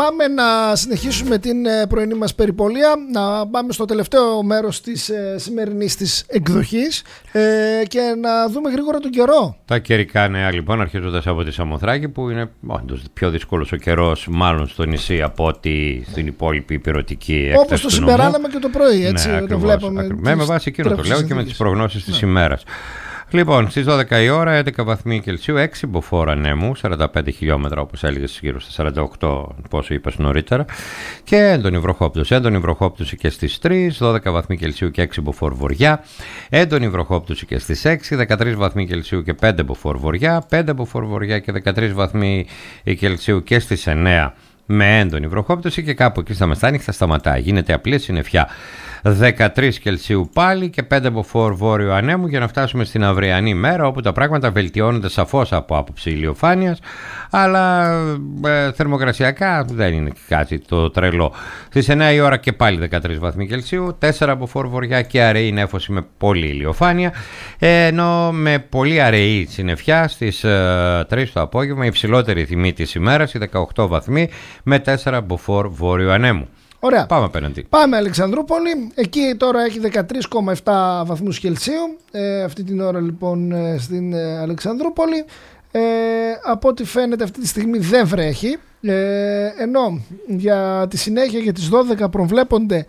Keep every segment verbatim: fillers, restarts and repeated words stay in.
πάμε να συνεχίσουμε την πρωινή μας περιπολία, να πάμε στο τελευταίο μέρος της ε, σημερινής της εκδοχής ε, και να δούμε γρήγορα τον καιρό. Τα καιρικά νέα λοιπόν, αρχίζοντας από τη Σαμοθράκη, που είναι όντως πιο δύσκολος ο καιρός μάλλον στο νησί από ότι στην υπόλοιπη υπηρετική έκταση. Όπως το συμπεράναμε και το πρωί, έτσι, ναι, το ακριβώς, βλέπαμε. Ακριβώς. Με, με βάση εκείνο το λέω και με τις προγνώσεις της ναι. ημέρας. Λοιπόν, στις δώδεκα η ώρα, έντεκα βαθμοί Κελσίου, έξι μποφόρ ανέμου, σαράντα πέντε χιλιόμετρα όπως έλεγες, γύρω στα σαράντα οκτώ, πόσο είπες νωρίτερα, και έντονη βροχόπτωση. Έντονη βροχόπτωση και στις τρεις, δώδεκα βαθμοί Κελσίου και έξι μποφόρ βορειά. Έντονη βροχόπτωση και στις έξι, δεκατρείς βαθμοί Κελσίου και πέντε μποφόρ βορειά. πέντε μποφόρ βορειά και δεκατρείς βαθμοί Κελσίου και στις εννέα. Με έντονη βροχόπτωση και κάπου εκεί στα μεσάνυχτα σταματάει. Γίνεται απλή συννεφιά. δεκατρείς Κελσίου πάλι και πέντε μποφόρ βόρειο ανέμου για να φτάσουμε στην αυριανή μέρα, όπου τα πράγματα βελτιώνονται σαφώς από άποψη ηλιοφάνειας, αλλά ε, θερμοκρασιακά δεν είναι κάτι το τρελό. Στις εννέα η ώρα και πάλι δεκατρείς βαθμοί Κελσίου, τέσσερα μποφόρ βορειά και αραιή νέφωση με πολύ ηλιοφάνεια, ενώ με πολύ αραιή συννεφιά στις ε, τρεις το απόγευμα, η υψηλότερη τιμή της ημέρας, οι δεκαοκτώ βαθμοί με τέσσερα μποφόρ βόρειο ανέμου. Ωραία. Πάμε απέναντι. Πάμε Αλεξανδρούπολη. Εκεί τώρα έχει δεκατρείς κόμμα επτά βαθμούς Κελσίου. Ε, αυτή την ώρα λοιπόν στην ε, Αλεξανδρούπολη. Ε, από ό,τι φαίνεται αυτή τη στιγμή δεν βρέχει. Ε, ενώ για τη συνέχεια για τις δώδεκα προβλέπονται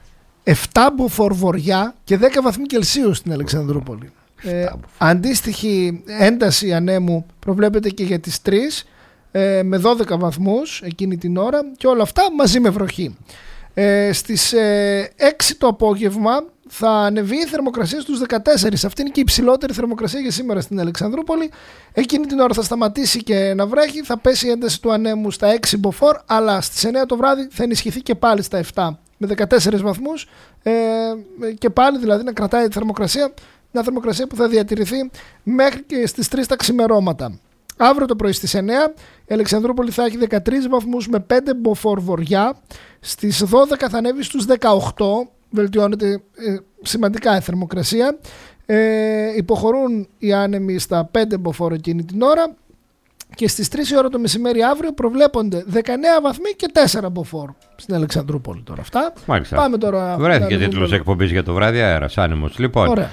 επτά μποφόρ βορειά και δέκα βαθμοί Κελσίου στην Αλεξανδρούπολη. Ε, αντίστοιχη ένταση ανέμου προβλέπεται και για τις τρεις. Με δώδεκα βαθμούς εκείνη την ώρα και όλα αυτά μαζί με βροχή. Ε, στις ε, έξι το απόγευμα θα ανεβεί η θερμοκρασία στους δεκατέσσερα. Αυτή είναι και η υψηλότερη θερμοκρασία για σήμερα στην Αλεξανδρούπολη. Εκείνη την ώρα θα σταματήσει και να βρέχει, θα πέσει η ένταση του ανέμου στα έξι μποφόρ, αλλά στις εννέα το βράδυ θα ενισχυθεί και πάλι στα επτά με δεκατέσσερις βαθμούς ε, και πάλι δηλαδή να κρατάει τη θερμοκρασία, μια θερμοκρασία που θα διατηρηθεί μέχρι και στις τρεις τα ξημερώματα. Αύριο το πρωί στις εννέα η Αλεξανδρούπολη θα έχει δεκατρείς βαθμούς με πέντε μποφόρ βορειά. Στις δώδεκα θα ανέβει στους δεκαοκτώ, βελτιώνεται ε, σημαντικά η θερμοκρασία. Ε, υποχωρούν οι άνεμοι στα πέντε μποφόρ εκείνη την ώρα. Και στις τρεις η ώρα το μεσημέρι αύριο προβλέπονται δεκαεννέα βαθμοί και τέσσερα μποφόρ στην Αλεξανδρούπολη τώρα αυτά. Μάλιστα. Πάμε τώρα. Βρέθηκε τίτλος εκπομπής για το βράδυ, αέρας άνεμος. Λοιπόν,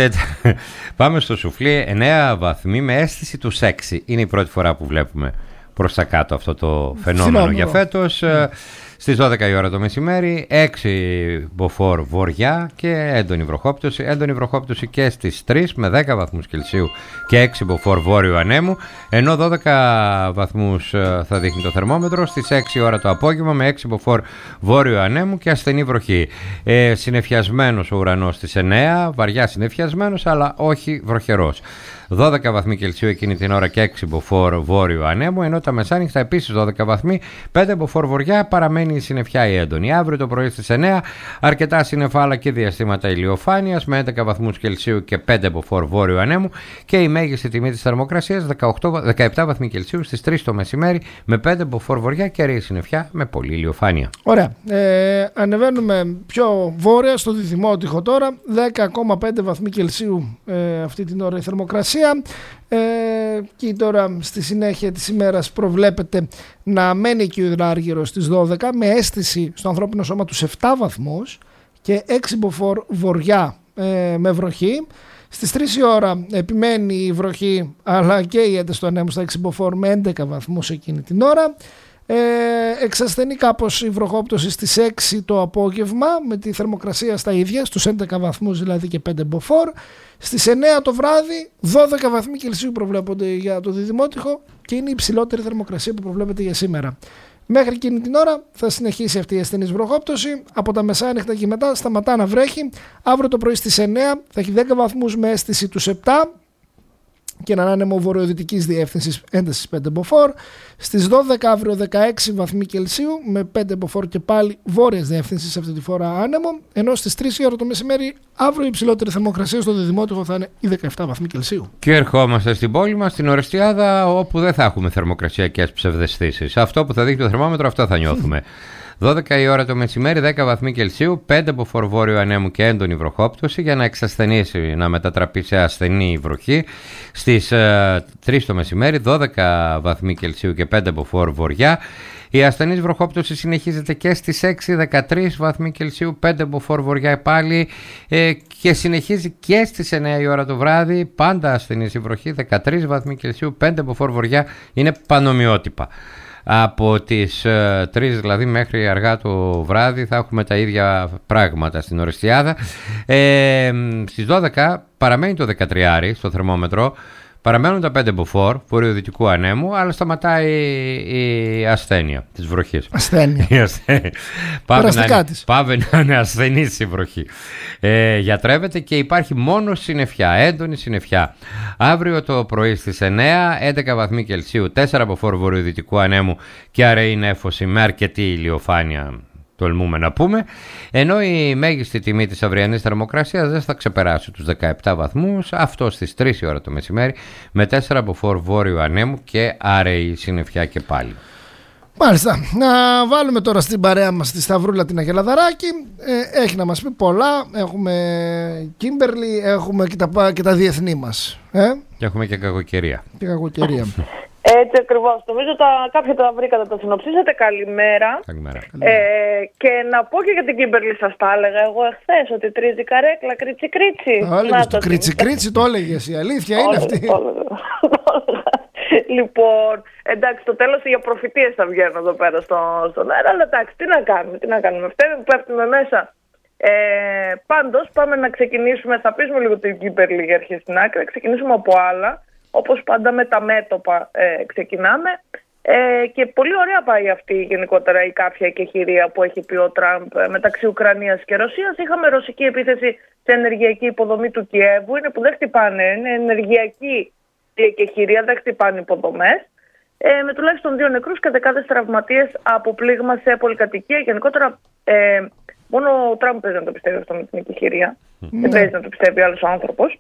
πάμε στο σουφλί, εννέα βαθμοί με αίσθηση του έξι. Είναι η πρώτη φορά που βλέπουμε προς τα κάτω αυτό το φαινόμενο Φινόμενο. για φέτος. Mm. Στις δώδεκα η ώρα το μεσημέρι, έξι μποφόρ βορειά και έντονη βροχόπτωση. Έντονη βροχόπτωση και στις τρεις με δέκα βαθμούς Κελσίου και έξι μποφόρ βόρειο ανέμου. Ενώ δώδεκα βαθμούς θα δείχνει το θερμόμετρο. Στις έξι η ώρα το απόγευμα με έξι μποφόρ βόρειο ανέμου και ασθενή βροχή. Ε, συννεφιασμένος ο ουρανός στις εννέα, βαριά συννεφιασμένος αλλά όχι βροχερός. δώδεκα βαθμοί Κελσίου εκείνη την ώρα και έξι μποφόρ βόρειο ανέμου, ενώ τα μεσάνυχτα επίσης δώδεκα βαθμοί, πέντε μποφόρ βορειά, παραμένει η συννεφιά η έντονη. Αύριο το πρωί στις εννέα, αρκετά συννεφάλα και διαστήματα ηλιοφάνειας με έντεκα βαθμούς Κελσίου και πέντεφόρ βόρειο ανέμου και η μέγιστη τιμή της θερμοκρασίας δεκαεπτά βαθμοί Κελσίου στις τρεις το μεσημέρι με πέντε μποφόρ βορειά και αραιή συννεφιά με πολύ ηλιοφάνεια. Ωραία. Ε, ανεβαίνουμε πιο βόρεια στο Διδημότυχο τώρα, δέκα κόμμα πέντε βαθμοί Κελσίου ε, αυτή την ώρα η θερμοκρασία. Ε, και τώρα στη συνέχεια της ημέρας προβλέπεται να μένει και ο υδράργυρος στις δώδεκα με αίσθηση στο ανθρώπινο σώμα τους επτά βαθμούς και έξι μποφόρ βορειά ε, με βροχή. Στις τρεις η ώρα επιμένει η βροχή αλλά και η ένταση του ανέμου στα έξι μποφόρ με έντεκα βαθμούς εκείνη την ώρα. Ε, εξασθενεί κάπως η βροχόπτωση στις έξι το απόγευμα με τη θερμοκρασία στα ίδια, στους έντεκα βαθμούς δηλαδή και πέντε μποφόρ. Στις εννέα το βράδυ δώδεκα βαθμοί Κελσίου προβλέπονται για το Διδημότυχο και είναι η υψηλότερη θερμοκρασία που προβλέπεται για σήμερα. Μέχρι εκείνη την ώρα θα συνεχίσει αυτή η ασθενής βροχόπτωση. Από τα μεσάνυχτα και μετά σταματά να βρέχει. Αύριο το πρωί στις εννέα θα έχει δέκα βαθμούς με αίσθηση τους επτά και έναν άνεμο βορειοδυτικής διεύθυνσης έντασης πέντε μποφόρ. Στις δώδεκα αύριο δεκαέξι βαθμοί Κελσίου με πέντε μποφόρ και πάλι βόρειας διεύθυνσης αυτή τη φορά άνεμο. Ενώ στις τρεις η ώρα το μεσημέρι αύριο η υψηλότερη θερμοκρασία στο Διδημότυχο θα είναι οι δεκαεπτά βαθμοί Κελσίου. Και ερχόμαστε στην πόλη μας, στην Ορεστιάδα, όπου δεν θα έχουμε θερμοκρασιακές ψευδαισθήσεις. Αυτό που θα δείχνει το θερμόμετρο, αυτό θα νιώθουμε. δώδεκα η ώρα το μεσημέρι, δέκα βαθμοί Κελσίου, πέντε από φορβόρειο ανέμου και έντονη βροχόπτωση για να εξασθενήσει, να μετατραπεί σε ασθενή βροχή. Στις ε, τρεις το μεσημέρι, δώδεκα βαθμοί Κελσίου και πέντε από φόρ βορειά. Η ασθενής βροχόπτωση συνεχίζεται και στις έξι, δεκατρείς βαθμοί Κελσίου, πέντε από φόρ βορειά πάλι, ε, και συνεχίζει και στις εννέα η ώρα το βράδυ, πάντα ασθενής η βροχή, δεκατρείς βαθμοί Κελσίου, πέντε από φόρ βορειά, είναι πανομοιότυπα. Από τις ε, τρεις δηλαδή μέχρι αργά το βράδυ θα έχουμε τα ίδια πράγματα στην Ορεστιάδα. Ε, στις δώδεκα παραμένει το δεκατριάρι στο θερμόμετρο. Παραμένουν τα πέντε μποφόρ βορειοδυτικού ανέμου, αλλά σταματάει η ασθένεια της βροχής. Ασθένεια. Πάβει να, πάβει να είναι ασθενής η βροχή. Ε, γιατρεύεται και υπάρχει μόνο συννεφιά, έντονη συννεφιά. Αύριο το πρωί στις εννέα, έντεκα βαθμοί Κελσίου, τέσσερα από φόρ βορειοδυτικού ανέμου και αραιή νέφωση με αρκετή ηλιοφάνεια. Τολμούμε να πούμε, ενώ η μέγιστη τιμή της αυριανής θερμοκρασίας δεν θα ξεπεράσει τους δεκαεπτά βαθμούς, αυτό στις τρεις η ώρα το μεσημέρι, με τέσσερα από φόρ βόρειο ανέμου και άραιη συννεφιά και πάλι. Μάλιστα, να βάλουμε τώρα στην παρέα μας τη Σταυρούλα την Αγελαδαράκη. ε, έχει να μας πει πολλά, έχουμε Κίμπερλι, έχουμε και τα, και τα διεθνή μας, ε? Και έχουμε και κακοκαιρία. Και κακοκαιρία. Έτσι ακριβώς. Νομίζω τα, κάποια τα βρήκατε, τα συνοψίσατε. Καλημέρα. Καλημέρα. Ε, και να πω και για την Κίμπερλι, σας τα έλεγα εγώ εχθές, ότι τρίζει καρέκλα, κρίτσι κρίτσι. Το έλεγες το κρίτσι κρίτσι, το έλεγες, η αλήθεια είναι αυτή. Λοιπόν, εντάξει, στο τέλος για προφητείες θα βγαίνω εδώ πέρα στο, στον αέρα, αλλά εντάξει, τι να κάνουμε, τι να κάνουμε. Φταίμε που πέφτουμε μέσα. Ε, πάντως, πάμε να ξεκινήσουμε, θα πείσουμε λίγο την Κίμπερλι για αρχή στην άκρη, ξεκινήσουμε από άλλα. Όπως πάντα με τα μέτωπα ε, ξεκινάμε ε, και πολύ ωραία πάει αυτή γενικότερα η κάποια εκεχηρία που έχει πει ο Τραμπ ε, μεταξύ Ουκρανίας και Ρωσίας. Είχαμε ρωσική επίθεση σε ενεργειακή υποδομή του Κιέβου, είναι που δεν χτυπάνε, είναι ενεργειακή η εκεχηρία, δεν χτυπάνε υποδομές, ε, με τουλάχιστον δύο νεκρούς και δεκάδες τραυματίες από πλήγμα σε πολυκατοικία. Γενικότερα ε, μόνο ο Τραμπ παίζει να το πιστεύει αυτό με την εκεχηρία, mm. δεν παίζει να το πιστεύει άλλος άνθρωπος.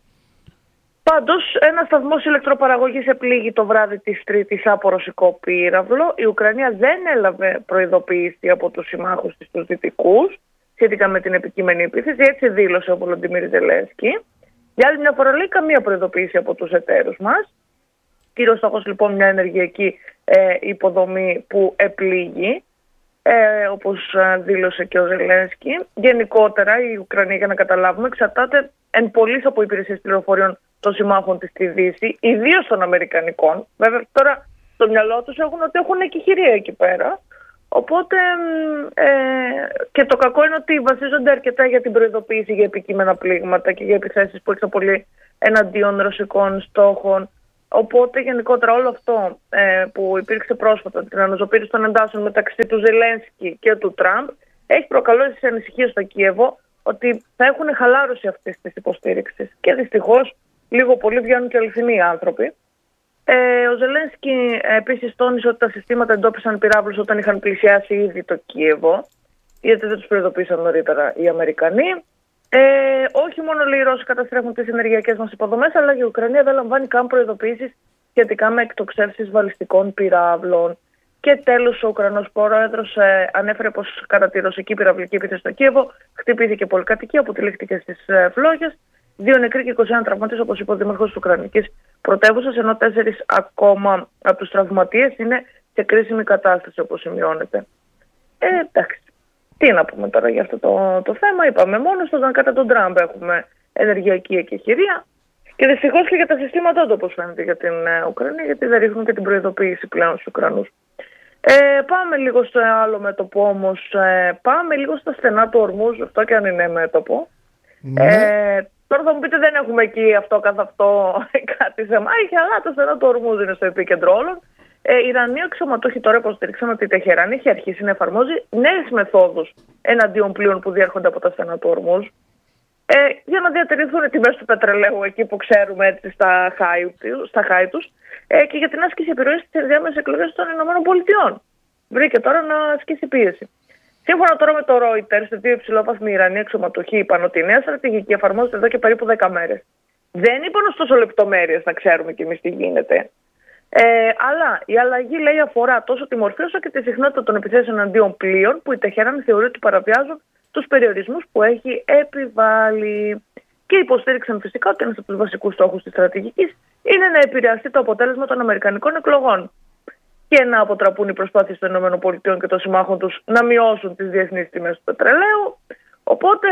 Πάντως, ένας σταθμός ηλεκτροπαραγωγής επλήγει το βράδυ της Τρίτης από ρωσικό πύραυλο. Η Ουκρανία δεν έλαβε προειδοποίηση από τους συμμάχους της τους δυτικούς σχετικά με την επικείμενη επίθεση. Έτσι δήλωσε ο Βολοντιμίρ Ζελένσκι. Για άλλη μια φορά λέει καμία προειδοποίηση από τους εταίρους μας. Κύριος στόχος λοιπόν μια ενεργειακή ε, υποδομή που επλήγει. Ε, όπως δήλωσε και ο Ζελένσκι. Γενικότερα η Ουκρανία, για να καταλάβουμε, εξαρτάται εν πολλής από υπηρεσίες πληροφοριών των συμμάχων της στη Δύση, ιδίως των Αμερικανικών. Βέβαια τώρα στο μυαλό τους έχουν ότι έχουν εκεχηρία εκεί πέρα. Οπότε ε, και το κακό είναι ότι βασίζονται αρκετά για την προειδοποίηση για επικείμενα πλήγματα και για επιθέσεις που έξω πολύ εναντίον ρωσικών στόχων. Οπότε γενικότερα όλο αυτό ε, που υπήρξε πρόσφατα, την αναζωπήρηση των εντάσεων μεταξύ του Ζελένσκι και του Τραμπ, έχει προκαλέσει ανησυχίες στο Κίεβο ότι θα έχουν χαλάρωση αυτής της υποστήριξης. Και δυστυχώς λίγο πολύ βγαίνουν και αληθινοί άνθρωποι. Ε, ο Ζελένσκι ε, επίσης τόνισε ότι τα συστήματα εντόπισαν πυράβλους όταν είχαν πλησιάσει ήδη το Κίεβο, γιατί δεν τους προειδοποίησαν νωρίτερα οι Αμερικανοί. Ε, όχι μόνο λέει οι Ρώσοι καταστρέφουν τις ενεργειακές μας υποδομές, αλλά και η Ουκρανία δεν λαμβάνει καν προειδοποίησεις σχετικά με εκτοξεύσεις βαλιστικών πυράβλων. Και τέλος, ο Ουκρανός πρόεδρος ε, ανέφερε πως κατά τη ρωσική πυραυλική επίθεση στο Κίεβο χτυπήθηκε πολυκατοικία που τυλίχθηκε στις ε, φλόγες. Δύο νεκροί και είκοσι ένα τραυματίες, όπως είπε ο Δήμαρχος της Ουκρανικής πρωτεύουσας, ενώ τέσσερις ακόμα από τους τραυματίες είναι σε κρίσιμη κατάσταση, όπως σημειώνεται. Ε, εντάξει. Τι να πούμε τώρα για αυτό το, το θέμα. Είπαμε μόνο στον κατά τον Τραμπ έχουμε ενεργειακή εκεχηρία και δυστυχώς και για τα συστήματά του, όπως φαίνεται, για την ε, Ουκρανία, γιατί δεν ρίχνουν και την προειδοποίηση πλέον στους Ουκρανούς. Ε, πάμε λίγο στο άλλο μέτωπο όμως. Ε, πάμε λίγο στα στενά του Ορμούζ, αυτό και αν είναι μέτωπο. Ναι. Ε, τώρα θα μου πείτε δεν έχουμε εκεί αυτό καθ' αυτό κάτι σε μάχη, αλλά το στενά του Ορμούζ είναι στο επίκεντρο όλων. Ε, οι Ιρανοί αξιωματούχοι τώρα υποστηρίξαν ότι η Τεχεράν έχει αρχίσει να εφαρμόζει νέες μεθόδους εναντίον πλοίων που διέρχονται από τα στενά του Ορμούζ, ε, για να διατηρηθούν οι τιμές του πετρελαίου εκεί που ξέρουμε, έτσι, στα χάη, στα χάη τους, ε, και για την άσκηση επιρροής στις ενδιάμεσες εκλογές των ΗΠΑ. Βρήκε τώρα να ασκήσει πίεση. Σύμφωνα τώρα με το Reuters, δύο υψηλόβαθμοι Ιρανοί αξιωματούχοι είπαν ότι η νέα στρατηγική εφαρμόζεται εδώ και περίπου δέκα μέρες. Δεν είπαν ωστόσο λεπτομέρειες, να ξέρουμε κι εμείς τι γίνεται. Ε, αλλά η αλλαγή, λέει, αφορά τόσο τη μορφή όσο και τη συχνότητα των επιθέσεων εναντίον πλοίων που η Τεχεράνη θεωρεί ότι παραβιάζουν τους περιορισμούς που έχει επιβάλει. Και υποστήριξαν φυσικά ότι ένας από τους βασικούς στόχους της στρατηγικής είναι να επηρεαστεί το αποτέλεσμα των αμερικανικών εκλογών και να αποτραπούν οι προσπάθειες των ΗΠΑ και των συμμάχων τους να μειώσουν τις διεθνείς τιμές του πετρελαίου. Οπότε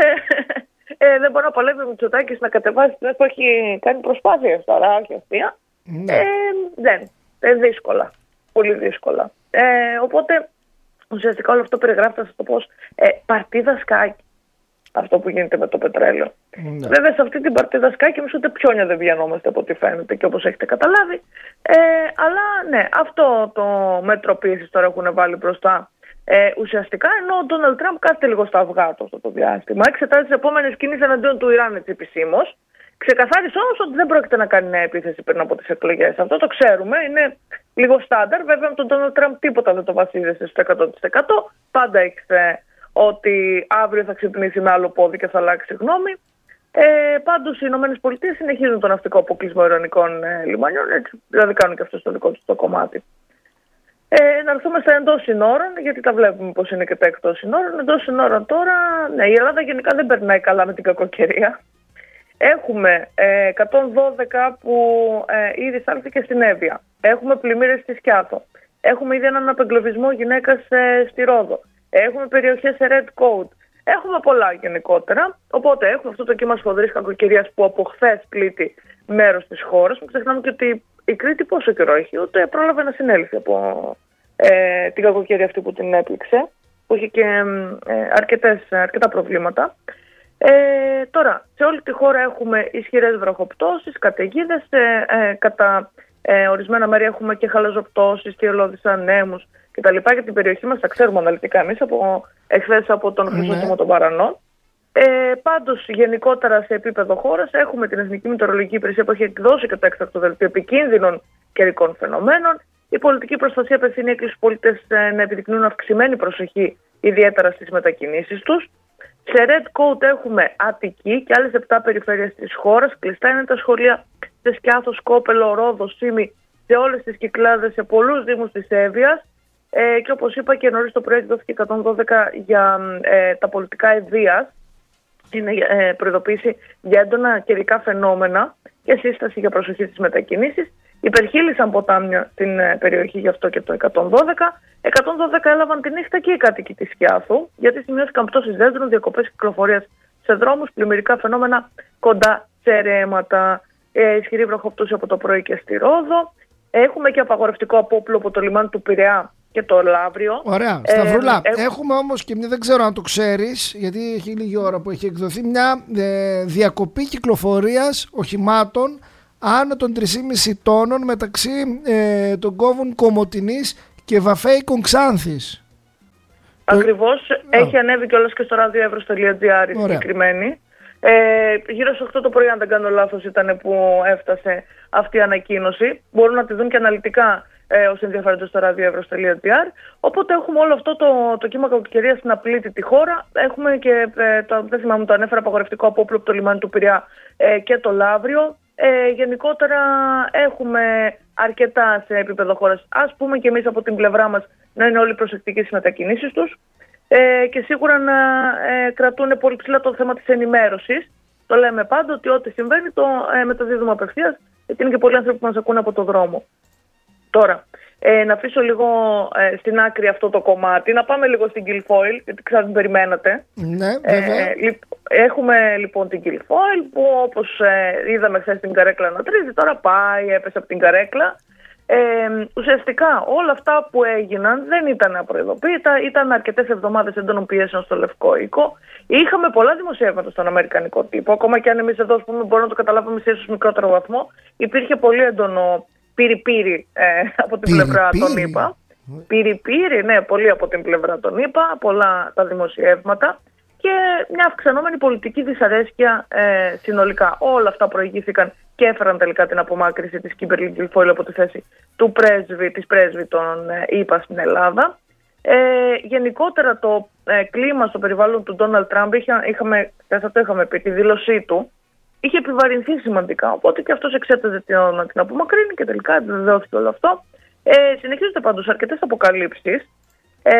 ε, δεν μπορεί να παλεύει ο Μητσοτάκης να κατεβάσει την που έχει κάνει προσπάθειες τώρα, όχι αστεία. Ναι. Ε, δεν. Ε, δύσκολα. Πολύ δύσκολα. Ε, οπότε ουσιαστικά όλο αυτό περιγράφεται στο πώς ε, παρτίδα σκάκι. Αυτό που γίνεται με το πετρέλαιο. Ναι. Βέβαια, σε αυτή την παρτίδα σκάκι εμείς ούτε πιόνια δεν βγαίνομαστε από ό,τι φαίνεται και όπως έχετε καταλάβει. Ε, αλλά ναι, αυτό το μέτρο πίεσης τώρα έχουν βάλει μπροστά. Ε, ουσιαστικά ενώ ο Ντόναλντ Τραμπ κάθεται λίγο στα αυγά του αυτό το διάστημα, εξετάζει τις επόμενες κινήσεις εναντίον του Ιράν έτσι επισήμως. Ξεκαθάρισε όμως ότι δεν πρόκειται να κάνει νέα επίθεση πριν από τις εκλογές. Αυτό το ξέρουμε, είναι λίγο στάνταρ. Βέβαια, με τον Ντόναλντ Τραμπ τίποτα δεν το βασίζεται στο εκατό τοις εκατό. Πάντα ήξερε ότι αύριο θα ξυπνήσει με άλλο πόδι και θα αλλάξει γνώμη. Ε, πάντως οι ΗΠΑ συνεχίζουν τον ναυτικό αποκλεισμό ιρανικών ε, λιμανιών, έτσι, δηλαδή κάνουν και αυτό στο δικό τους το κομμάτι. Ε, να έρθουμε στα εντός συνόρων, γιατί τα βλέπουμε πως είναι και τα εκτός συνόρων. Εντός συνόρων τώρα, ναι, η Ελλάδα γενικά δεν περνάει καλά με την κακοκαιρία. Έχουμε ε, εκατόν δώδεκα που ε, ήδη σάλθηκε στην Εύβοια. Έχουμε πλημμύρες στη Σκιάθο. Έχουμε ήδη έναν απεγκλωβισμό γυναίκας ε, στη Ρόδο. Έχουμε περιοχές σε red code. Έχουμε πολλά γενικότερα. Οπότε έχουμε αυτό το κύμα σφοδρής κακοκαιρίας που από χθες πλήττει μέρος της χώρας. Μην ξεχνάμε και ότι η Κρήτη πόσο καιρό έχει, ούτε πρόλαβε να συνέλθει από ε, την κακοκαιρία αυτή που την έπληξε, που είχε και ε, αρκετές, αρκετά προβλήματα. Ε, τώρα, σε όλη τη χώρα έχουμε ισχυρές βροχοπτώσεις, καταιγίδες, ε, ε, κατά ε, ορισμένα μέρη έχουμε και χαλαζοπτώσεις, τυελώδεις ανέμους κτλ. Για την περιοχή μας τα ξέρουμε αναλυτικά εμείς από εχθές από τον Χρυσόστομο των Παρανών. Ε, πάντως, γενικότερα σε επίπεδο χώρας, έχουμε την Εθνική Μετεωρολογική Υπηρεσία που έχει εκδώσει και το έκτακτο δελτίο επικίνδυνων καιρικών φαινομένων. Η πολιτική προστασία απευθύνει έκκληση στους πολίτες να επιδεικνύουν αυξημένη προσοχή, ιδιαίτερα στις μετακινήσεις τους. Σε red code έχουμε Αττική και άλλες επτά περιφέρειες της χώρας. Κλειστά είναι τα σχολεία σε Σκιάθο, Σκόπελο, Ρόδο, Σύμη, σε όλες τις Κυκλάδες, σε πολλούς δήμους της Εύβοιας. Ε, και όπως είπα και νωρίς το πρωί εκδόθηκε εκατόν δώδεκα για ε, τα πολιτικά ευβίας. Είναι ε, προειδοποίηση για έντονα καιρικά φαινόμενα και σύσταση για προσοχή στις μετακινήσεις. Υπερχείλησαν ποτάμια στην ε, περιοχή, γι' αυτό και το εκατόν δώδεκα. εκατόν δώδεκα έλαβαν τη νύχτα και οι κάτοικοι της Σκιάθου, γιατί σημειώθηκαν πτώσεις δέντρων, διακοπές κυκλοφορίας σε δρόμους, πλημμυρικά φαινόμενα κοντά σε ρέματα, ε, ισχυρή βροχοπτώση από το πρωί και στη Ρόδο. Έχουμε και απαγορευτικό απόπλου από το λιμάνι του Πειραιά και το Λαύριο. Ωραία. Σταυρούλα, ε, έχουμε... έχουμε όμως και μια, δεν ξέρω αν το ξέρεις, γιατί έχει λίγη ώρα που έχει εκδοθεί, μια ε, διακοπή κυκλοφορίας οχημάτων άνω των τρία κόμμα πέντε τόνων μεταξύ ε, των κόβων Κομοτηνής και Βαφέικων Ξάνθης. Ακριβώς. Το... Έχει ανέβει κιόλας και στο radioevros.gr η συγκεκριμένη. Ε, γύρω στις οκτώ το πρωί, αν δεν κάνω λάθος, ήταν που έφτασε αυτή η ανακοίνωση. Μπορούν να τη δουν και αναλυτικά ε, όσοι ενδιαφέρονται στο radioevros.gr. Οπότε έχουμε όλο αυτό το, το κύμα κακοκαιρίας στην απλήτη τη χώρα. Έχουμε και, ε, το, δεν θυμάμαι, το ανέφερα, απαγορευτικό απόπλου από το λιμάνι του Πειραιά ε, και το Λαύριο. Ε, γενικότερα έχουμε αρκετά σε επίπεδο χώρας. Ας πούμε και εμείς από την πλευρά μας να είναι όλοι προσεκτικοί στις μετακινήσεις τους. Ε, και σίγουρα να ε, κρατούν πολύ ψηλά το θέμα της ενημέρωσης. Το λέμε πάντα ότι ό,τι συμβαίνει το ε, μεταδίδουμε απευθείας, γιατί είναι και πολλοί άνθρωποι που μας ακούνε από το δρόμο. Τώρα, ε, να αφήσω λίγο ε, στην άκρη αυτό το κομμάτι, να πάμε λίγο στην Guilfoyle, γιατί ξέρω την περιμένατε. Ναι, βέβαια. Ε, λι, έχουμε λοιπόν την Guilfoyle που, όπως ε, είδαμε χθες την καρέκλα να τρίζει, τώρα πάει, έπεσε από την καρέκλα. Ε, ουσιαστικά όλα αυτά που έγιναν δεν ήταν απροειδοποίητα, ήταν αρκετές εβδομάδες έντονων πιέσεων στο Λευκό Οίκο. Είχαμε πολλά δημοσιεύματα στον αμερικανικό τύπο, ακόμα και αν εμείς εδώ πούμε, μπορούμε να το καταλάβουμε σε ίσως μικρότερο βαθμό. Υπήρχε πολύ έντονο πυρι-πύρι ε, από την πυρι, πλευρά των ΗΠΑ. Πυρι-πύρι, ναι, πολύ από την πλευρά των ΗΠΑ, πολλά τα δημοσιεύματα και μια αυξανόμενη πολιτική δυσαρέσκεια ε, συνολικά. Όλα αυτά προηγήθηκαν και έφεραν τελικά την απομάκρυση της Kimberly Guilfoyle από τη θέση του πρέσβη, της πρέσβη των ΗΠΑ στην Ελλάδα. Ε, γενικότερα το ε, κλίμα στο περιβάλλον του Ντόναλντ Τραμπ, είχα, είχαμε, δεν θα το είχαμε πει, τη δήλωσή του, είχε επιβαρυνθεί σημαντικά. Οπότε και αυτός εξέταζε να την απομακρύνει και τελικά επιβεβαιώθηκε όλο αυτό. Ε, συνεχίζονται πάντως αρκετές αποκαλύψεις. Ε,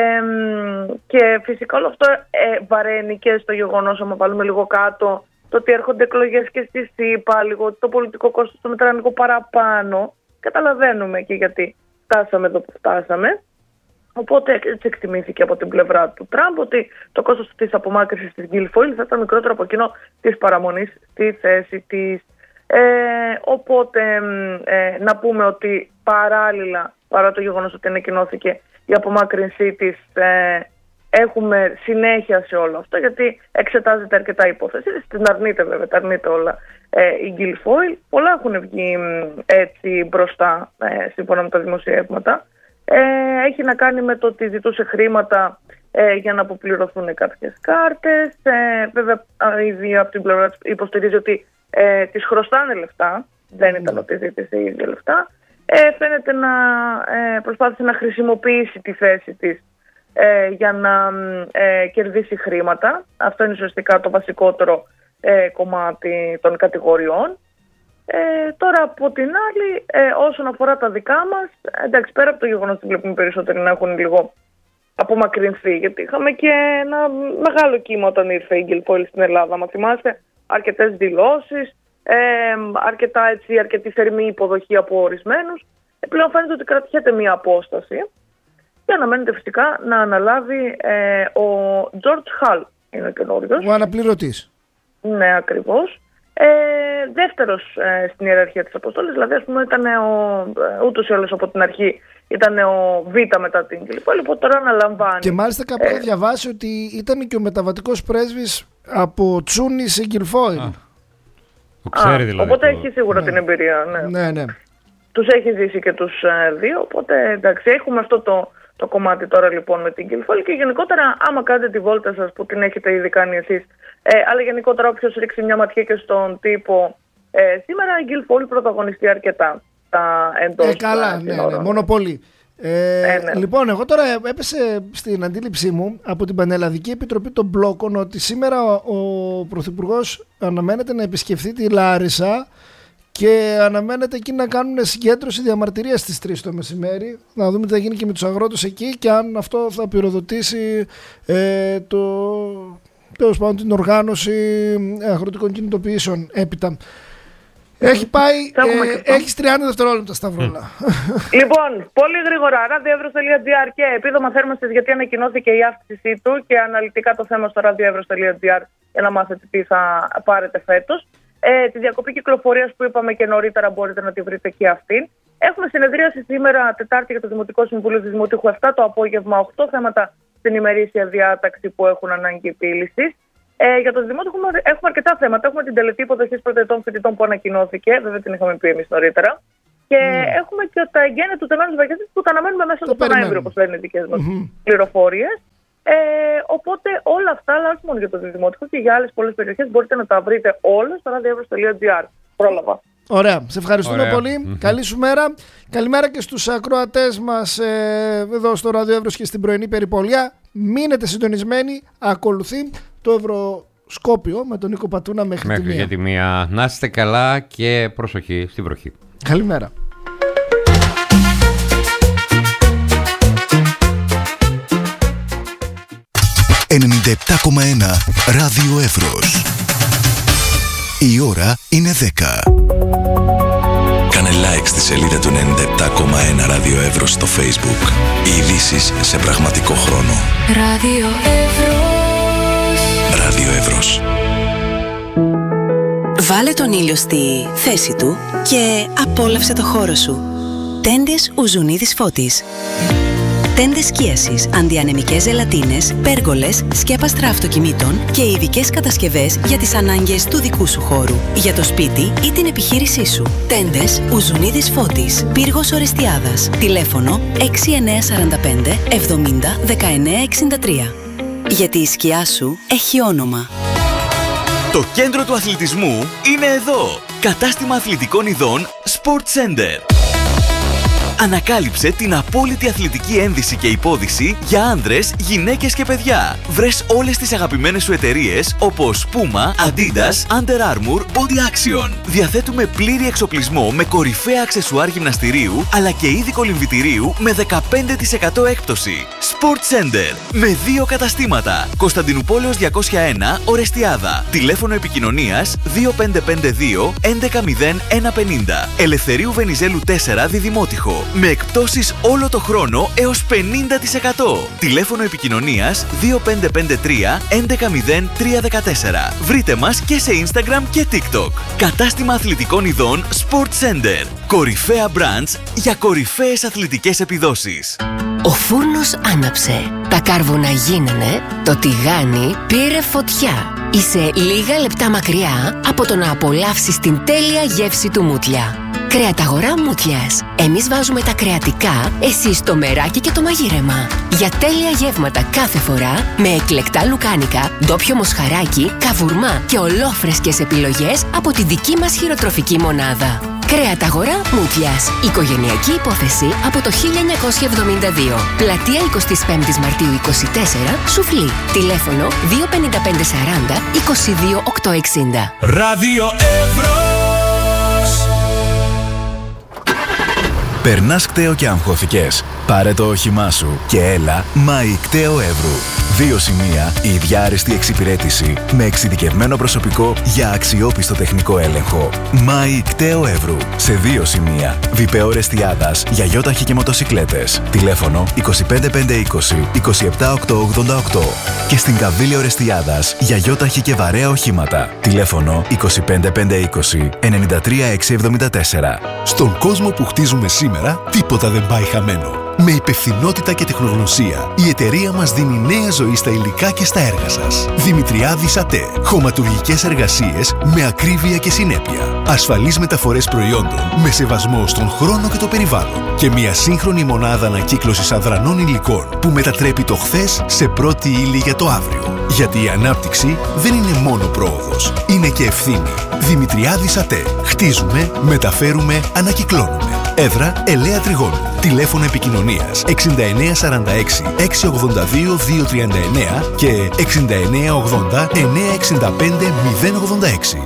και φυσικά όλο αυτό ε, βαραίνει και στο γεγονός, άμα βάλουμε λίγο κάτω, το ότι έρχονται εκλογές και στη ΣΥΠΑ, λίγο το πολιτικό κόστος το μετράνε λίγο παραπάνω. Καταλαβαίνουμε και γιατί φτάσαμε εδώ που φτάσαμε. Οπότε έτσι εκτιμήθηκε από την πλευρά του Τραμπ ότι το κόστος της απομάκρυνσης της Guilfoyle θα ήταν μικρότερο από εκείνο της παραμονής στη θέση της. Ε, οπότε ε, να πούμε ότι παράλληλα, παρά το γεγονός ότι ανακοινώθηκε η απομάκρυνσή της, ε, έχουμε συνέχεια σε όλο αυτό, γιατί εξετάζεται αρκετά υπόθεση. Την αρνείται βέβαια, τα αρνείται όλα ε, η Guilfoyle. Πολλά έχουν βγει έτσι μπροστά, ε, σύμφωνα με τα δημοσιεύματα. Ε, έχει να κάνει με το ότι ζητούσε χρήματα ε, για να αποπληρωθούν κάποιες κάρτες. Ε, βέβαια, ήδη από την πλευρά της υποστηρίζει ότι ε, τις χρωστάνε λεφτά. Δεν ήταν ότι ζήτησε η ίδια λεφτά. Ε, φαίνεται να ε, προσπάθησε να χρησιμοποιήσει τη θέση της ε, για να ε, κερδίσει χρήματα. Αυτό είναι ουσιαστικά το βασικότερο ε, κομμάτι των κατηγοριών. Ε, τώρα από την άλλη, ε, όσον αφορά τα δικά μας, εντάξει, πέρα από το γεγονός ότι βλέπουμε περισσότεροι να έχουν λίγο απομακρυνθεί, γιατί είχαμε και ένα μεγάλο κύμα όταν ήρθε η Guilfoyle στην Ελλάδα. Μα θυμάστε, αρκετές δηλώσεις, ε, αρκετά, έτσι, αρκετή θερμή υποδοχή από ορισμένους. Ε, πλέον φαίνεται ότι κρατιέται μία απόσταση και αναμένεται φυσικά να αναλάβει ε, ο George Hall, είναι ο καινούριος. Ο αναπληρωτής. Ναι, ακριβώς. Ε, δεύτερος ε, στην ιεραρχία της αποστολής, δηλαδή ας πούμε ήταν ο, ε, ούτως ή όλος από την αρχή ήταν ο Β μετά την Guilfoyle, λοιπόν τώρα αναλαμβάνει. Και μάλιστα κάπου είχα ε, διαβάσει ότι ήταν και ο μεταβατικός πρέσβης από Τσούνη σε Guilfoyle. Το ξέρει δηλαδή. Οπότε το... έχει σίγουρα ναι. την εμπειρία. Ναι. ναι, ναι. Τους έχει ζήσει και τους ε, δύο, οπότε εντάξει, έχουμε αυτό το, το κομμάτι τώρα λοιπόν με την Guilfoyle και γενικότερα άμα κάνετε τη βόλτα σας που την έχετε ήδη κάνει εσείς, ε, αλλά γενικότερα όποιος ρίξει μια ματιά και στον τύπο, ε, σήμερα η Guilfoyle πρωταγωνιστεί αρκετά τα εντός. Ε, καλά, ναι, ναι, μόνο πολύ. Ε, ε, ναι. Λοιπόν, εγώ τώρα έπεσε στην αντίληψή μου από την Πανελλαδική Επιτροπή των Μπλόκων ότι σήμερα ο Πρωθυπουργός αναμένεται να επισκεφθεί τη Λάρισα και αναμένεται εκεί να κάνουν συγκέντρωση διαμαρτυρίας στις τρεις το μεσημέρι. Να δούμε τι θα γίνει και με τους αγρότες εκεί και αν αυτό θα πυροδοτήσει ε, το, τέλος πάντων, την οργάνωση αγροτικών κινητοποιήσεων έπειτα. Έχει πάει, ε, έχεις τριάντα δευτερόλεπτα, Σταυρόλα. Λοιπόν, πολύ γρήγορα, ραδιοεύρος τελεία τζι άρ και επίδομα θέρμανσης, γιατί ανακοινώθηκε η αύξησή του και αναλυτικά το θέμα στο ραδιοεύρος τελεία τζι άρ για να μάθετε τι θα πάρετε φέτος. Ε, τη διακοπή κυκλοφορίας που είπαμε και νωρίτερα μπορείτε να τη βρείτε και αυτήν. Έχουμε συνεδρίαση σήμερα Τετάρτη για το Δημοτικό Συμβούλιο του Δημοτικού επτά το απόγευμα, οκτώ θέματα στην ημερήσια διάταξη που έχουν ανάγκη επίλυσης. Ε, για το Δημότικο έχουμε, έχουμε αρκετά θέματα. Έχουμε την τελετή υποδοχής πρωτοετών φοιτητών που ανακοινώθηκε, βέβαια την είχαμε πει εμείς νωρίτερα. Και mm. έχουμε και τα εγγένεια του Τεμέλους Βαγγέλης που τα αναμένουμε μέσα στο Νοέμβριο, όπως λένε οι δικές μας mm-hmm. πληροφορίες. Ε, οπότε όλα αυτά, αλλά όχι μόνο για το Δημοτικό και για άλλες πολλές περιοχές, μπορείτε να τα βρείτε όλα στο ραδιοεύρος τελεία τζι άρ. Πρόλαβα. Ωραία, σε ευχαριστούμε Ωραία. πολύ. Mm-hmm. Καλή σου μέρα. Καλημέρα και στους ακροατές μας ε, εδώ στο Ραδιοεύρος και στην πρωινή περιπολιά. Μείνετε συντονισμένοι. Ακολουθεί το Ευρωσκόπιο με τον Νίκο Πατούνα μέχρι, μέχρι τη μία. για τη μία. Να είστε καλά και προσοχή στην βροχή. Καλημέρα. ενενήντα επτά κόμμα ένα Ράδιο Εύρος. Η ώρα είναι δέκα. Κάνε like στη σελίδα του ενενήντα επτά κόμμα ένα Ράδιο Εύρος στο Facebook. Οι ειδήσεις σε πραγματικό χρόνο. Ράδιο Εύρος. Ράδιο Εύρος. Βάλε τον ήλιο στη θέση του και απόλαυσε το χώρο σου. Τέντες Ουζουνίδης Φώτης. Τέντες σκίασης, αντιανεμικές ζελατίνες, πέργολες, σκέπαστρα αυτοκινήτων και ειδικές κατασκευές για τις ανάγκες του δικού σου χώρου, για το σπίτι ή την επιχείρησή σου. Τέντες Ουζουνίδης Φώτης, πύργος Ορεστιάδας. Τηλέφωνο έξι εννιά τέσσερα πέντε εβδομήντα δεκαεννιά εξήντα τρία. Γιατί η σκιά σου έχει όνομα. Το κέντρο του αθλητισμού είναι εδώ. Κατάστημα αθλητικών ειδών Sport Center. Ανακάλυψε την απόλυτη αθλητική ένδυση και υπόδυση για άνδρες, γυναίκες και παιδιά. Βρες όλες τις αγαπημένες σου εταιρείες όπως Puma, Adidas, Under Armour, Body Action. Διαθέτουμε πλήρη εξοπλισμό με κορυφαία αξεσουάρ γυμναστηρίου αλλά και είδη κολυμβητηρίου με δεκαπέντε τοις εκατό έκπτωση. Sport Center με δύο καταστήματα. Κωνσταντινούπολεως διακόσια ένα, Ορεστιάδα. Τηλέφωνο επικοινωνίας δύο πέντε πέντε δύο έντεκα μηδέν ένα πενήντα. Ελευθερίου Βενιζέλου τέσσερα, Διδημότυχο. Με εκπτώσεις όλο το χρόνο έως πενήντα τοις εκατό. Τηλέφωνο επικοινωνίας δύο πέντε πέντε τρία έντεκα μηδέν τρία δεκατέσσερα. Βρείτε μας και σε Instagram και TikTok. Κατάστημα αθλητικών ειδών Sport Center. Κορυφαία brands για κορυφαίες αθλητικές επιδόσεις. Ο φούρνος άναψε. Τα κάρβουνα γίνανε. Το τηγάνι πήρε φωτιά. Είσαι λίγα λεπτά μακριά από το να απολαύσεις την τέλεια γεύση του Μούτλια. Κρεαταγορά Μούτλιας. Εμείς βάζουμε τα κρεατικά, εσείς το μεράκι και το μαγείρεμα. Για τέλεια γεύματα κάθε φορά, με εκλεκτά λουκάνικα, ντόπιο μοσχαράκι, καβουρμά και ολόφρεσκες επιλογές από τη δική μας χειροτροφική μονάδα. Κρεαταγορά Μούτλιας. Οικογενειακή υπόθεση από το χίλια εννιακόσια εβδομήντα δύο. Πλατεία εικοστή πέμπτη Μαρτίου είκοσι τέσσερα, Σουφλή. Τηλέφωνο δύο πέντε πέντε σαράντα είκοσι δύο οκτακόσια εξήντα. Ράδιο Εύρος. Περνάς κταίο και αγχώθηκες? Πάρε το όχημά σου και έλα Μάη Κταίο Εύρου. Δύο σημεία, η ίδια άριστη εξυπηρέτηση με εξειδικευμένο προσωπικό για αξιόπιστο τεχνικό έλεγχο. Μάη Κταίο Εύρου. Σε δύο σημεία, Βιπέο Ορεστιάδας για γιόταχη και μοτοσικλέτες. Τηλέφωνο είκοσι πέντε πεντακόσια είκοσι είκοσι επτά οκτακόσια ογδόντα οκτώ. Και στην Καβίλη Ορεστιάδας για γιόταχη και βαρέα οχήματα. Τηλέφωνο είκοσι πέντε πεντακόσια είκοσι ενενήντα τρία εξακόσια εβδομήντα τέσσερα. Στον κόσμο που χτίζουμε σήμερα, τίποτα δεν πάει χαμένο. Με υπευθυνότητα και τεχνογνωσία, η εταιρεία μας δίνει νέα ζωή στα υλικά και στα έργα σας. Δημητριάδης ΑΤΕ. Χωματουργικές εργασίες με ακρίβεια και συνέπεια. Ασφαλείς μεταφορές προϊόντων με σεβασμό στον χρόνο και το περιβάλλον. Και μια σύγχρονη μονάδα ανακύκλωσης αδρανών υλικών που μετατρέπει το χθες σε πρώτη ύλη για το αύριο. Γιατί η ανάπτυξη δεν είναι μόνο πρόοδος, είναι και ευθύνη. Δημητριάδης ΑΤΕ. Χτίζουμε, μεταφέρουμε, ανακυκλώνουμε. Έδρα Ελαία Τριγώνου. Τηλέφωνο επικοινωνίας εξήντα εννέα σαράντα έξι εξακόσια ογδόντα δύο διακόσια τριάντα εννέα και εξήντα εννέα ογδόντα εννέα εξήντα πέντε μηδέν ογδόντα έξι.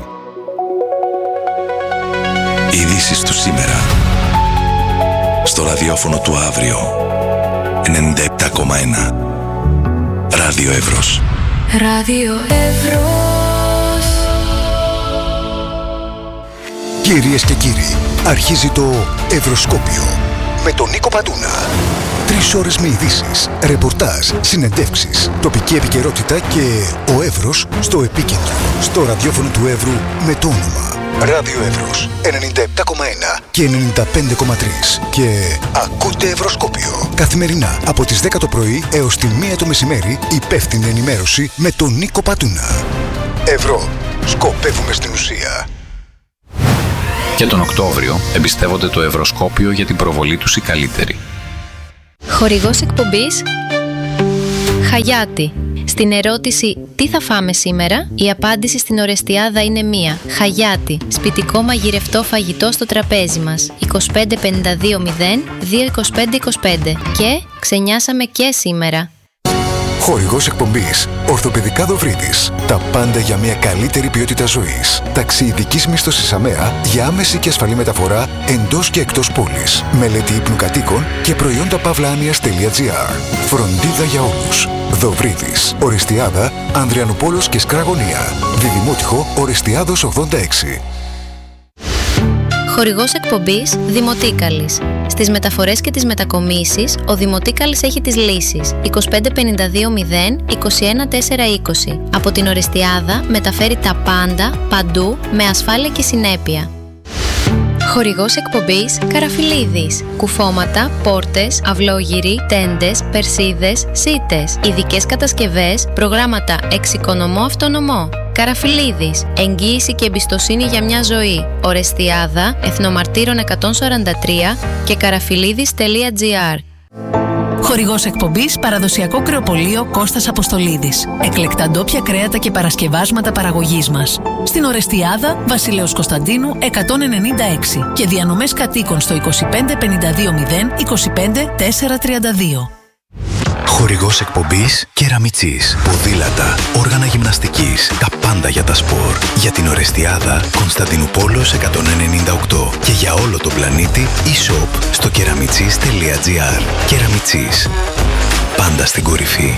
Ειδήσεις του σήμερα. Στο ραδιόφωνο του αύριο. ενενήντα επτά κόμμα ένα. Ράδιο Εύρος. Ράδιο Εύρος. Κυρίες και κύριοι, αρχίζει το Ευρωσκόπιο με τον Νίκο Πατούνα. Τρεις ώρες με ειδήσεις, ρεπορτάζ, συνεντεύξεις, τοπική επικαιρότητα και ο Εύρος στο επίκεντρο. Στο ραδιόφωνο του Εύρου με το όνομα Ράδιο Εύρος ενενήντα επτά κόμμα ένα και ενενήντα πέντε κόμμα τρία. Και ακούτε Ευρωσκόπιο καθημερινά από τις δέκα το πρωί έως τη μία το μεσημέρι. Υπεύθυνη ενημέρωση με τον Νίκο Πατούνα. Ευρώ. Σκοπεύουμε στην ουσία. Και τον Οκτώβριο εμπιστεύονται το Ευρωσκόπιο για την προβολή τους οι καλύτεροι. Χορηγός εκπομπής Χαγιάτη. Στην ερώτηση «Τι θα φάμε σήμερα?» η απάντηση στην Ορεστιάδα είναι μία. Χαγιάτη. Σπιτικό μαγειρευτό φαγητό στο τραπέζι μας. είκοσι πέντε πενήντα δύο μηδέν δύο είκοσι πέντε είκοσι πέντε. Και ξενιάσαμε και σήμερα. Χορηγός εκπομπής Ορθοπαιδικά Δοβρίτης. Τα πάντα για μια καλύτερη ποιότητα ζωής. Ταξιειδικής μίσθωσης ΑΜΕΑ για άμεση και ασφαλή μεταφορά εντός και εκτός πόλης. Μελέτη ύπνου κατοίκων και προϊόντα παύλα-άνοιας.gr. Φροντίδα για όλους. Δοβρίτης. Ορεστιάδα, Ανδριανούπολος και Σκραγωνία. Διδημότυχο, Ορεστιάδος ογδόντα έξι. Χορηγός εκπομπής Δημοτίκαλης. Στις μεταφορές και τις μετακομίσεις, ο Δημοτίκαλης έχει τις λύσεις. είκοσι πέντε πενήντα δύο μηδέν είκοσι ένα τέσσερα είκοσι. Από την Ορεστιάδα μεταφέρει τα πάντα, παντού, με ασφάλεια και συνέπεια. Χορηγός εκπομπής Καραφιλίδης. Κουφώματα, πόρτες, αυλόγυροι, τέντες, περσίδες, σίτες. Ειδικές κατασκευές, προγράμματα εξοικονομώ αυτονομώ. Καραφιλίδης. Εγγύηση και εμπιστοσύνη για μια ζωή. Ορεστιάδα, Εθνομαρτύρων εκατόν σαράντα τρία και καραφιλίδης τελεία τζι άρ. Χορηγός εκπομπής παραδοσιακό κρεοπωλείο Κώστας Αποστολίδης. Εκλεκτά ντόπια κρέατα και παρασκευάσματα παραγωγής μας. Στην Ορεστιάδα, Βασιλέως Κωνσταντίνου εκατόν ενενήντα έξι και διανομές κατοίκων στο είκοσι πέντε πενήντα δύο μηδέν είκοσι πέντε τετρακόσια τριάντα δύο. Χορηγός εκπομπής Κεραμιτσής. Ποδήλατα, όργανα γυμναστικής, τα πάντα για τα σπορ. Για την Ορεστιάδα, Κωνσταντινούπολος εκατόν ενενήντα οκτώ. Και για όλο τον πλανήτη, e-shop στο κεραμιτσής τελεία τζι άρ. Κεραμιτσής. Πάντα στην κορυφή.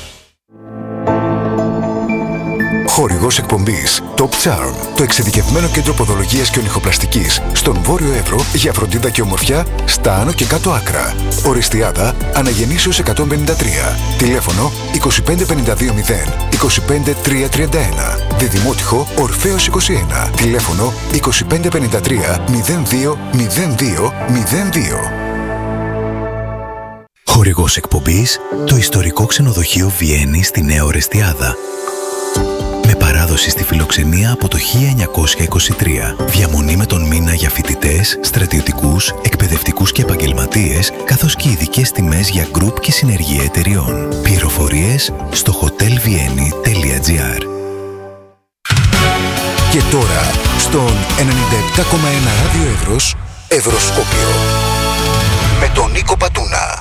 Χορηγός εκπομπής Top Charm, το εξειδικευμένο κέντρο ποδολογίας και ονυχοπλαστικής στον Βόρειο Εύρο για φροντίδα και ομορφιά στα άνω και κάτω άκρα. Ορεστιάδα, Αναγεννήσεως εκατόν πενήντα τρία. Τηλέφωνο είκοσι πέντε πενήντα δύο μηδέν είκοσι πέντε τριακόσια τριάντα ένα. Διδημότυχο Ορφέως είκοσι ένα. Τηλέφωνο είκοσι πέντε πενήντα τρία μηδέν δύο μηδέν δύο μηδέν δύο. Χορηγός εκπομπής το ιστορικό ξενοδοχείο Βιέννη στη Νέα Ορεστιάδα. Με παράδοση στη φιλοξενία από το χίλια εννιακόσια είκοσι τρία. Διαμονή με τον μήνα για φοιτητές, στρατιωτικούς, εκπαιδευτικούς και επαγγελματίες, καθώς και ειδικές τιμές για γκρουπ και συνεργεία εταιριών. Πληροφορίες στο hotel vienni τελεία τζι άρ. Και τώρα, στον ενενήντα επτά κόμμα ένα Ράδιο Εύρος, Ευρωσκόπιο. Με τον Νίκο Πατούνα.